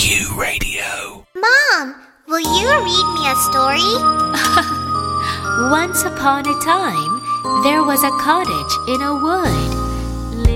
U Radio. Mom, will you read me a story? Once upon a time, there was a cottage in a wood.